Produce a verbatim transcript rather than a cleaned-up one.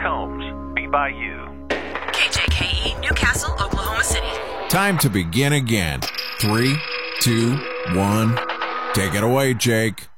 Combs, Be By You. K J K E, Newcastle, Oklahoma City. Time to begin again. Three, two, one. Take it away, Jake.